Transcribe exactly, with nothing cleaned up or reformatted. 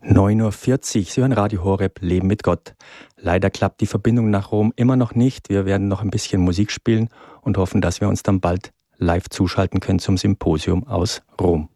neun Uhr vierzig, Sie hören Radio Horeb, Leben mit Gott. Leider klappt die Verbindung nach Rom immer noch nicht. Wir werden noch ein bisschen Musik spielen und hoffen, dass wir uns dann bald live zuschalten können zum Symposium aus Rom.